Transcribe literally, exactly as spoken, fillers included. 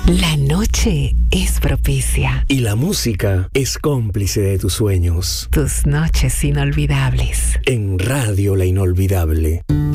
La noche es propicia. Y la música es cómplice de tus sueños. Tus noches inolvidables. En Radio La Inolvidable.